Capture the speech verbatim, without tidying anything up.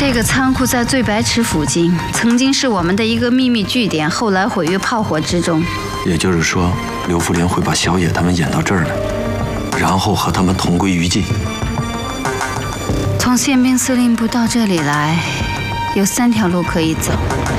这个仓库在醉白池附近，曾经是我们的一个秘密据点，后来毁于炮火之中。 也就是说，刘福林会把小野他们引到这儿来，然后和他们同归于尽。 从宪兵司令部到这里来，有三条路可以走。